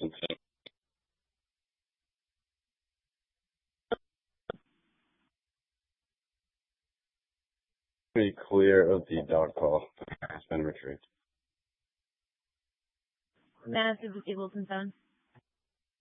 Be clear of the dog call has been retrieved. Massive disabled phone.